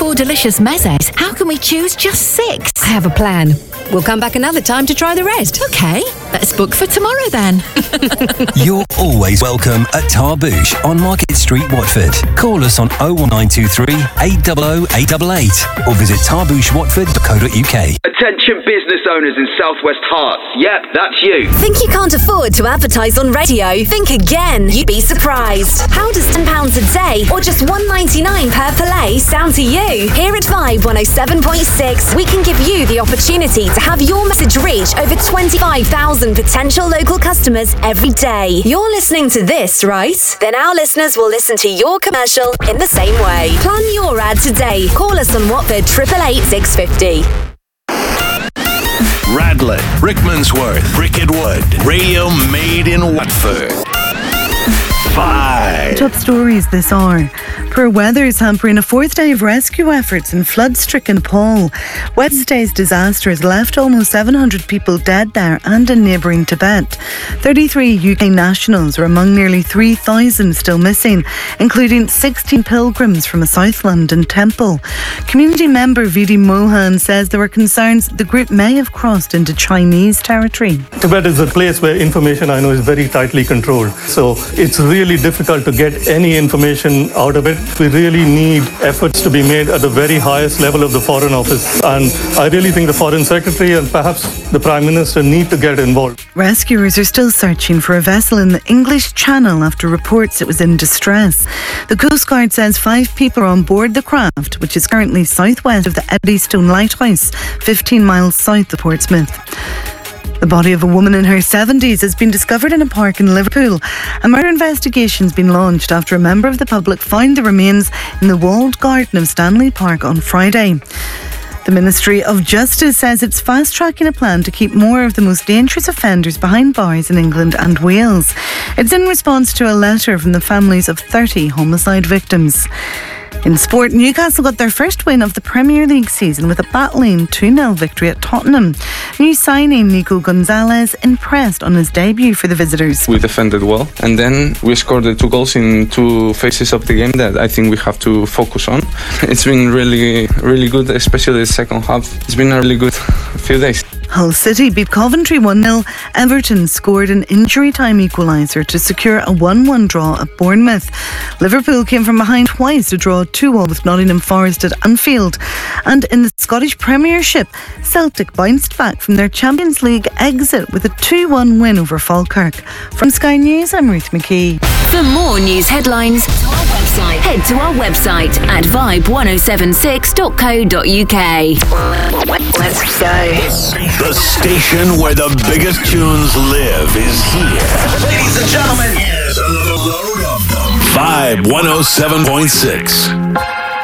4 delicious mezes, how can we choose just 6? I have a plan. We'll come back another time to try the rest. OK, let's book for tomorrow then. You're always welcome at Tarbouche on Market Street, Watford. Call us on 01923 800 888 or visit tarbouchewatford.co.uk. Attention business owners in Southwest Hearts. Yep, that's you. Think you can't afford to advertise on radio? Think again. You'd be surprised. How does £10 a day or just $1.99 per play sound to you? Here at Vibe 107.6, we can give you the opportunity to have your message reach over 25,000 potential local customers every day. You're listening to this, right? Then our listeners will listen to your commercial in the same way. Plan your ad today. Call us on Watford 888 650. Radlett, Rickmansworth, Bricket Wood. Radio made in Watford. Vibe. Top stories this hour. Poor weather is hampering a 4th day of rescue efforts in flood-stricken Nepal. Wednesday's disaster has left almost 700 people dead there and in neighbouring Tibet. 33 UK nationals are among nearly 3,000 still missing, including 16 pilgrims from a South London temple. Community member Vidi Mohan says there were concerns the group may have crossed into Chinese territory. Tibet is a place where information, I know, is very tightly controlled. So it's really difficult to get any information out of it. We really need efforts to be made at the very highest level of the Foreign Office. And I really think the Foreign Secretary and perhaps the Prime Minister need to get involved. Rescuers are still searching for a vessel in the English Channel after reports it was in distress. The Coast Guard says 5 people are on board the craft, which is currently southwest of the Eddystone Lighthouse, 15 miles south of Portsmouth. The body of a woman in her 70s has been discovered in a park in Liverpool. A murder investigation has been launched after a member of the public found the remains in the walled garden of Stanley Park on Friday. The Ministry of Justice says it's fast-tracking a plan to keep more of the most dangerous offenders behind bars in England and Wales. It's in response to a letter from the families of 30 homicide victims. In sport, Newcastle got their first win of the Premier League season with a battling 2-0 victory at Tottenham. New signing Nico Gonzalez impressed on his debut for the visitors. We defended well, and then we scored the 2 goals in 2 phases of the game that I think we have to focus on. It's been really, really good, especially the second half. It's been a really good few days. Hull City beat Coventry 1-0. Everton scored an injury-time equaliser to secure a 1-1 draw at Bournemouth. Liverpool came from behind twice to draw 2-2 with Nottingham Forest at Anfield. And in the Scottish Premiership, Celtic bounced back from their Champions League exit with a 2-1 win over Falkirk. From Sky News, I'm Ruth McKee. For more news headlines, head to our website at vibe1076.co.uk. Let's go. The station where the biggest tunes live is here. Ladies and gentlemen, here's a load of them. Vibe 107.6.